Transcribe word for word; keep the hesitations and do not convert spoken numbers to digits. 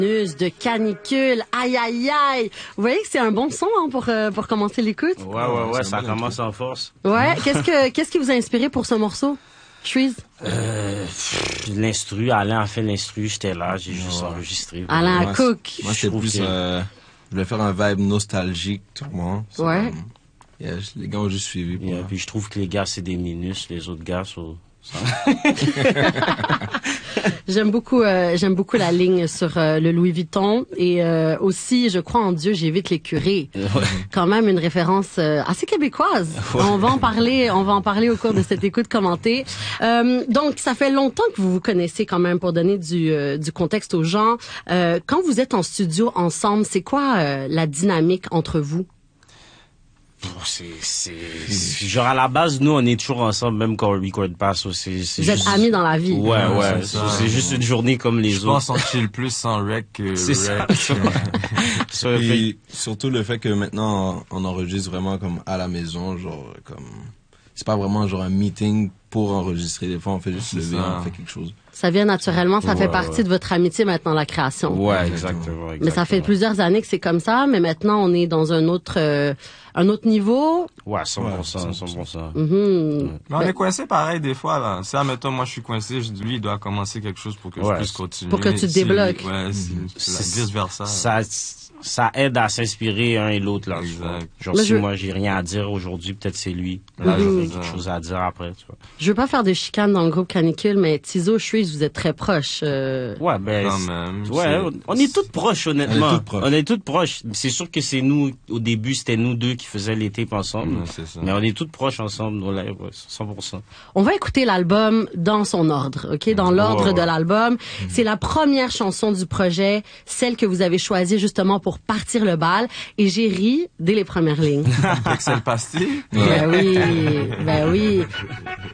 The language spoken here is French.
de canicule, aïe aïe aïe. Vous voyez que c'est un bon son hein, pour euh, pour commencer l'écoute. Ouais ouais ouais, ça commence en force. Ouais, qu'est-ce que qu'est-ce qui vous a inspiré pour ce morceau, Shreeze? Euh, l'instru, Alain a fait l'instru, j'étais là, j'ai juste ouais. enregistré. Alain Moi, Cook. Moi, c'était plus, que... euh, je voulais faire un vibe nostalgique, tout le monde. Ouais. Comme, yeah, les gars ont juste suivi. Pour yeah, puis je trouve que les gars, c'est des minus, les autres gars, sont... J'aime beaucoup, euh, j'aime beaucoup la ligne sur euh, le Louis Vuitton et euh, aussi, je crois en Dieu, j'évite les curés. Ouais. Quand même une référence euh, assez québécoise. Ouais. On va en parler, on va en parler au cours de cette écoute commentée. Euh, donc, ça fait longtemps que vous vous connaissez quand même pour donner du euh, du contexte aux gens. Euh, quand vous êtes en studio ensemble, c'est quoi euh, la dynamique entre vous? C'est, c'est, c'est, genre à la base, nous, on est toujours ensemble, même quand on record pas. So c'est, c'est Vous juste... êtes amis dans la vie. Ouais, ouais. ouais c'est, ça, c'est juste une journée comme les je autres. Je pense qu'on chill plus sans rec que C'est rec. ça. ça Et surtout le fait que maintenant, on enregistre vraiment comme à la maison, genre comme... C'est pas vraiment genre un meeting pour enregistrer. Des fois, on fait juste C'est lever, ça. on fait quelque chose. Ça vient naturellement, ça Ouais, fait partie ouais. de votre amitié maintenant, la création. Ouais, exactement, exactement. Mais ça fait plusieurs années que c'est comme ça, mais maintenant on est dans un autre euh, un autre niveau. Ouais, cent pour cent, cent pour cent. Mm-hmm. Mais on est coincé pareil des fois, là. Si, admettons, moi, je suis coincé, je dis, lui, il doit commencer quelque chose pour que Ouais. je puisse continuer. Pour que tu te Si- débloques. Ouais, si, C'est- vice versa. Ça, ça aide à s'inspirer un et l'autre, là. tu vois. Exact. Genre, Mais si je- moi, j'ai rien à dire aujourd'hui, peut-être c'est lui. Là, Mhm. j'aurai quelque chose à dire après, tu vois. Je veux pas faire de chicane dans le groupe Canicule, mais Tizo, Shreeze, vous êtes très proches. euh, Ouais, ben, Quand c'est- même. ouais, c'est- on- on est toutes proches, honnêtement. On est toutes proches. On est toutes proches. C'est sûr que c'est nous, au début, c'était nous deux qui faisaient les tapes ensemble. Ouais, c'est ça. Mais on est toutes proches ensemble, nos lives, ouais, cent pour cent. On va écouter l'album dans son ordre, ok, dans l'ordre Ouais, ouais. de l'album. C'est la première chanson du projet, celle que vous avez choisie justement pour partir le bal. Et j'ai ri dès les premières lignes. Excel Pastille. Ben oui, ben oui.